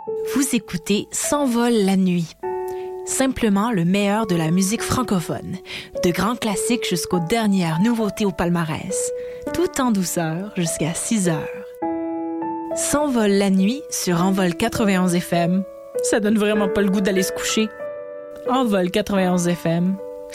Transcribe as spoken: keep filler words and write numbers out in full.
Vous écoutez S'envole la nuit. Simplement le meilleur de la musique francophone, de grands classiques jusqu'aux dernières nouveautés au palmarès, tout en douceur jusqu'à six heures. S'envole la nuit sur Envol quatre-vingt-onze F M. Ça donne vraiment pas le goût d'aller se coucher. Envol quatre-vingt-onze F M.